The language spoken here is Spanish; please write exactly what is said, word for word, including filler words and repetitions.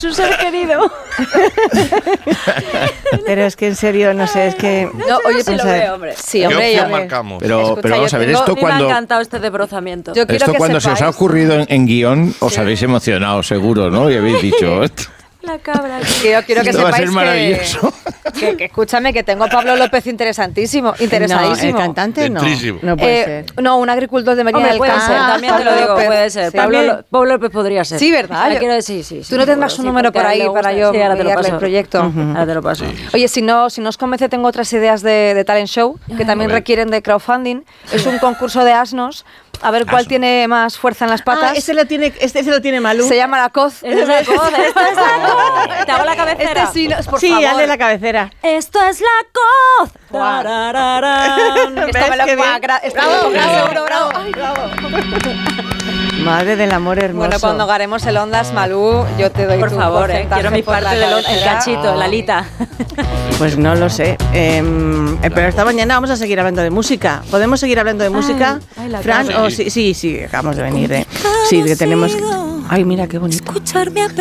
Su ser querido. Pero es que en serio, no sé, es que... No, oye, se lo veo, hombre. Sí, hombre, ¿Qué yo, marcamos? Pero, Escucha, pero vamos yo a ver, tengo- esto a mí cuando, me ha encantado este desbrozamiento. Yo quiero esto que cuando se os ha sepáis- ocurrido en, en guión, os habéis emocionado, seguro, ¿no? Y habéis dicho, esto, La cabra. que yo quiero que esto va a ser sepáis maravilloso. que, que, que escúchame, que tengo a Pablo López interesantísimo, interesadísimo. No, el cantante no. Dentrísimo. No puede Eh, ser. no, un agricultor de Medina Hombre, del puede Campo. ser, también te lo digo, López. puede ser. Sí. Pablo, También- Lo- Pablo López podría ser. Sí, ¿verdad? O sea, Yo- quiero decir, sí, sí. Tú no tendrás seguro, un sí, número porque por a él ahí le para gusta. yo Sí, ahora te lo enviarle paso. el proyecto. Ujú, ahora te lo paso. Oye, si no, si no os convence, tengo otras ideas de, de talent show que también A ver. requieren de crowdfunding. Es un concurso de asnos. A ver cuál Asno. tiene más fuerza en las patas. Ah, ese lo tiene, este se lo tiene Malú. Se llama la coz. Esta es la coz, esta es la coz. Te hago la cabecera. Este sí, no, por sí, favor. hazle la cabecera. Esto es la coz. Guau. Tarararán. Esto ¿Ves me lo qué bien? gra- esto Bravo, me lo bravo, seguro, bravo. Ay, Madre del amor hermoso. Bueno, cuando haremos el Ondas, Malú, yo te doy Por tu favor, eh, porcentaje quiero mi por la parte del el cabecera. cachito, la alita. Pues no lo sé. Em, eh, pero esta mañana vamos a seguir hablando de música. ¿Podemos seguir hablando de música? ay, la Fran, cara. o sí, sí, sí, acabamos de venir. De, sí, que tenemos... Ay, mira qué bonito. Escucharme a